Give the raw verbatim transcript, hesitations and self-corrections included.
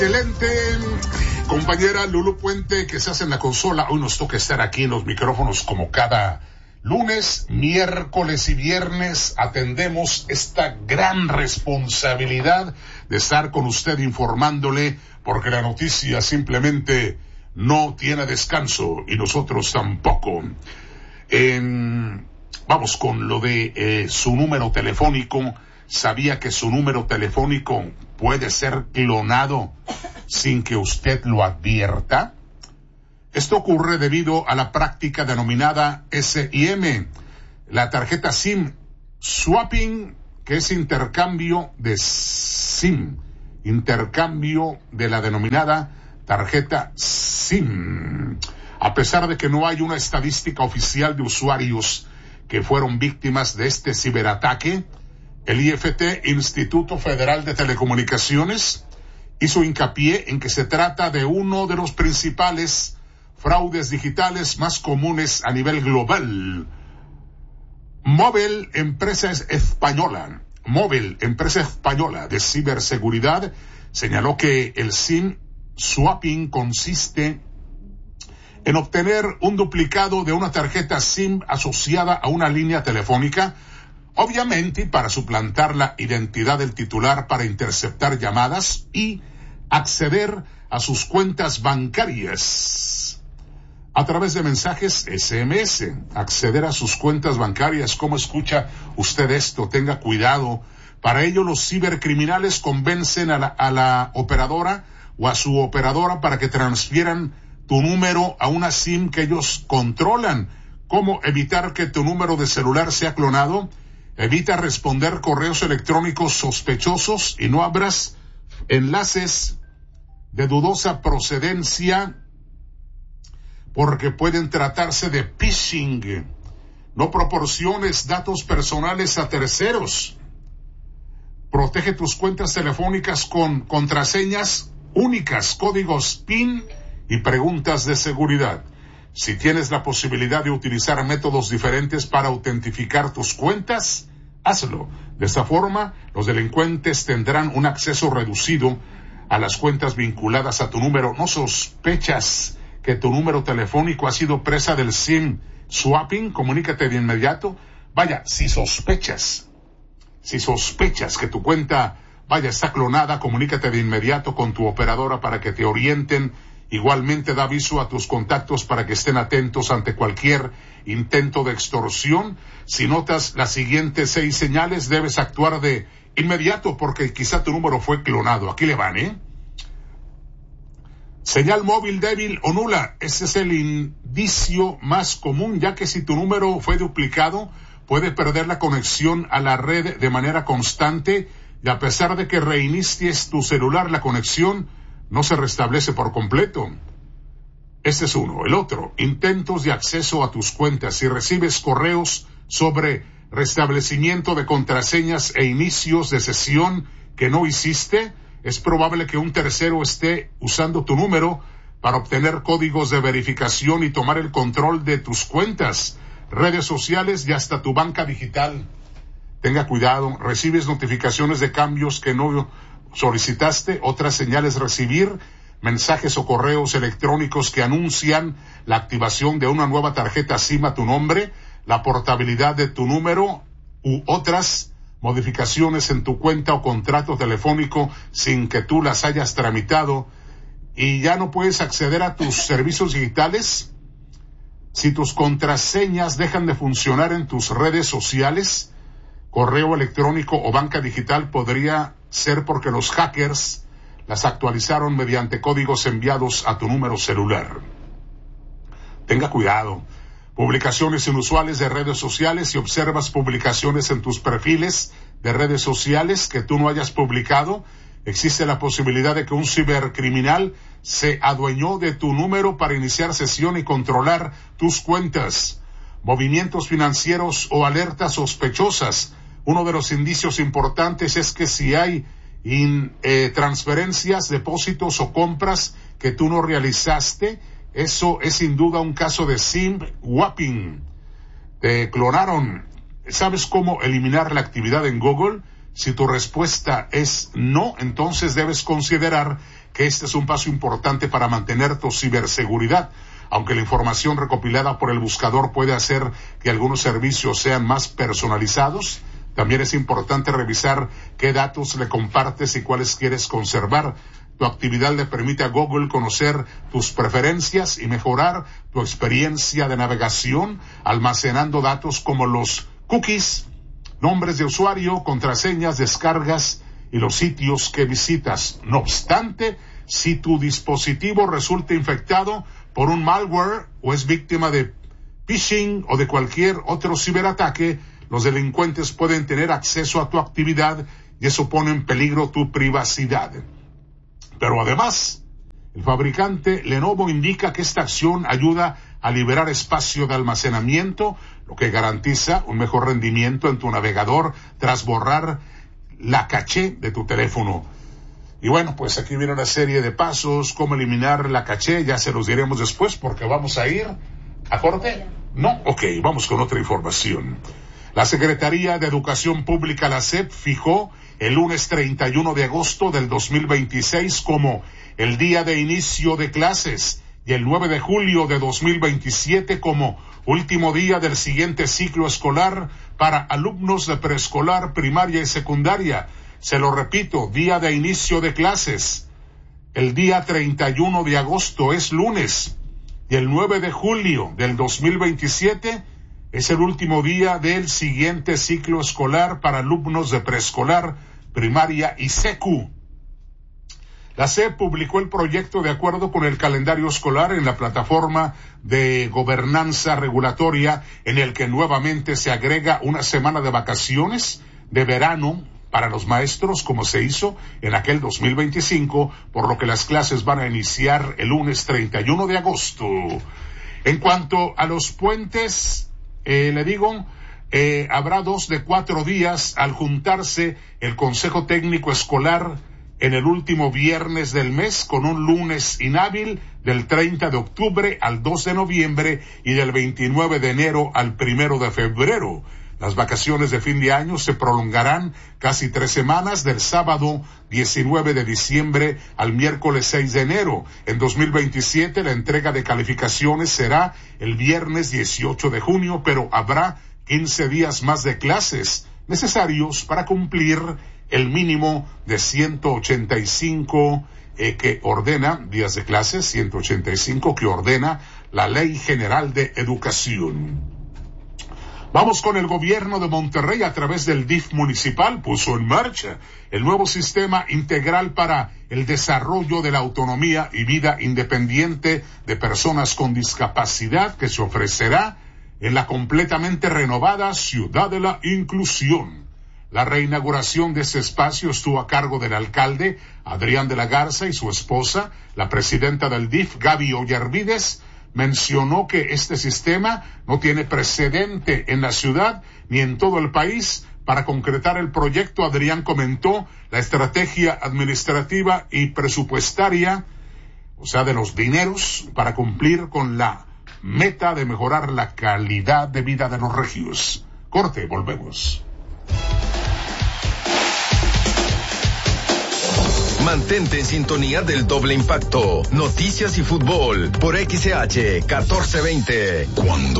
Excelente, compañera Lulu Puente, que se hace en la consola. Hoy nos toca estar aquí en los micrófonos como cada lunes, miércoles y viernes. Atendemos esta gran responsabilidad de estar con usted informándole, porque la noticia simplemente no tiene descanso y nosotros tampoco. Eh, vamos con lo de eh, su número telefónico. ¿Sabía que su número telefónico puede ser clonado sin que usted lo advierta? Esto ocurre debido a la práctica denominada S I M, la tarjeta SIM swapping, que es intercambio de SIM, intercambio de la denominada tarjeta SIM. A pesar de que no hay una estadística oficial de usuarios que fueron víctimas de este ciberataque, el I F T, Instituto Federal de Telecomunicaciones, hizo hincapié en que se trata de uno de los principales fraudes digitales más comunes a nivel global. Móvil, empresa española, Móvil, empresa española de ciberseguridad, señaló que el SIM swapping consiste en obtener un duplicado de una tarjeta SIM asociada a una línea telefónica, obviamente para suplantar la identidad del titular para interceptar llamadas y acceder a sus cuentas bancarias a través de mensajes S M S, acceder a sus cuentas bancarias. ¿Cómo escucha usted esto? Tenga cuidado. Para ello, los cibercriminales convencen a la, a la operadora o a su operadora para que transfieran tu número a una SIM que ellos controlan. ¿Cómo evitar que tu número de celular sea clonado? Evita responder correos electrónicos sospechosos y no abras enlaces de dudosa procedencia, porque pueden tratarse de phishing. No proporciones datos personales a terceros. Protege tus cuentas telefónicas con contraseñas únicas, códigos PIN y preguntas de seguridad. Si tienes la posibilidad de utilizar métodos diferentes para autentificar tus cuentas, hazlo. De esta forma, los delincuentes tendrán un acceso reducido a las cuentas vinculadas a tu número. ¿No sospechas que tu número telefónico ha sido presa del SIM swapping? Comunícate de inmediato. Vaya, si sospechas, si sospechas que tu cuenta, vaya, está clonada, comunícate de inmediato con tu operadora para que te orienten. Igualmente da aviso a tus contactos para que estén atentos ante cualquier intento de extorsión. Si notas las siguientes seis señales, debes actuar de inmediato porque quizá tu número fue clonado. Aquí le van, ¿eh? Señal móvil débil o nula. Ese es el indicio más común, ya que si tu número fue duplicado, puede perder la conexión a la red de manera constante y a pesar de que reinicies tu celular, la conexión no se restablece por completo. Este es uno. El otro, intentos de acceso a tus cuentas. Si recibes correos sobre restablecimiento de contraseñas e inicios de sesión que no hiciste, es probable que un tercero esté usando tu número para obtener códigos de verificación y tomar el control de tus cuentas, redes sociales y hasta tu banca digital. Tenga cuidado. Recibes notificaciones de cambios que no solicitaste. Otras señales: recibir mensajes o correos electrónicos que anuncian la activación de una nueva tarjeta SIM a tu nombre, la portabilidad de tu número u otras modificaciones en tu cuenta o contrato telefónico sin que tú las hayas tramitado y ya no puedes acceder a tus servicios digitales. Si tus contraseñas dejan de funcionar en tus redes sociales, correo electrónico o banca digital, podría ser porque los hackers las actualizaron mediante códigos enviados a tu número celular. Tenga cuidado. Publicaciones inusuales de redes sociales. Si observas publicaciones en tus perfiles de redes sociales que tú no hayas publicado, existe la posibilidad de que un cibercriminal se adueñó de tu número para iniciar sesión y controlar tus cuentas. Movimientos financieros o alertas sospechosas. Uno de los indicios importantes es que si hay in, eh, transferencias, depósitos o compras que tú no realizaste, eso es sin duda un caso de SIM swapping. Te clonaron. ¿Sabes cómo eliminar la actividad en Google? Si tu respuesta es no, entonces debes considerar que este es un paso importante para mantener tu ciberseguridad. Aunque la información recopilada por el buscador puede hacer que algunos servicios sean más personalizados, también es importante revisar qué datos le compartes y cuáles quieres conservar. Tu actividad le permite a Google conocer tus preferencias y mejorar tu experiencia de navegación, almacenando datos como los cookies, nombres de usuario, contraseñas, descargas y los sitios que visitas. No obstante, si tu dispositivo resulta infectado por un malware o es víctima de phishing o de cualquier otro ciberataque, los delincuentes pueden tener acceso a tu actividad y eso pone en peligro tu privacidad. Pero además, el fabricante Lenovo indica que esta acción ayuda a liberar espacio de almacenamiento, lo que garantiza un mejor rendimiento en tu navegador tras borrar la caché de tu teléfono. Y bueno, pues aquí viene una serie de pasos, cómo eliminar la caché, ya se los diremos después porque vamos a ir a corte. No, ok, vamos con otra información. La Secretaría de Educación Pública, la S E P, fijó el lunes treinta y uno de agosto del dos mil veintiséis como el día de inicio de clases y el nueve de julio de dos mil veintisiete como último día del siguiente ciclo escolar para alumnos de preescolar, primaria y secundaria. Se lo repito, día de inicio de clases. El día treinta y uno de agosto es lunes y el nueve de julio del dos mil veintisiete es el último día del siguiente ciclo escolar para alumnos de preescolar, primaria y secu. La S E P publicó el proyecto de acuerdo con el calendario escolar en la plataforma de gobernanza regulatoria, en el que nuevamente se agrega una semana de vacaciones de verano para los maestros, como se hizo en aquel dos mil veinticinco, por lo que las clases van a iniciar el lunes treinta y uno de agosto. En cuanto a los puentes, eh, le digo, eh, habrá dos de cuatro días al juntarse el Consejo Técnico Escolar en el último viernes del mes, con un lunes inhábil del treinta de octubre al dos de noviembre y del veintinueve de enero al primero de febrero. Las vacaciones de fin de año se prolongarán casi tres semanas, del sábado diecinueve de diciembre al miércoles seis de enero. En dos mil veintisiete la entrega de calificaciones será el viernes dieciocho de junio, pero habrá quince días más de clases necesarios para cumplir el mínimo de ciento ochenta y cinco eh, que ordena, días de clases, ciento ochenta y cinco que ordena la Ley General de Educación. Vamos con el gobierno de Monterrey. A través del D I F municipal puso en marcha el nuevo sistema integral para el desarrollo de la autonomía y vida independiente de personas con discapacidad, que se ofrecerá en la completamente renovada Ciudad de la Inclusión. La reinauguración de ese espacio estuvo a cargo del alcalde Adrián de la Garza y su esposa, la presidenta del D I F, Gaby Ollarvides. Mencionó que este sistema no tiene precedente en la ciudad ni en todo el país. Para concretar el proyecto, Adrián comentó la estrategia administrativa y presupuestaria, o sea, de los dineros, para cumplir con la meta de mejorar la calidad de vida de los regios. Corte, volvemos. Mantente en sintonía del Doble Impacto, noticias y fútbol por X C H catorce veinte. Cuando